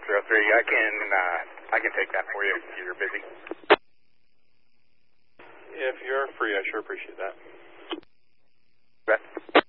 I can take that for you if you're busy. If you're free, I sure appreciate that. Bet.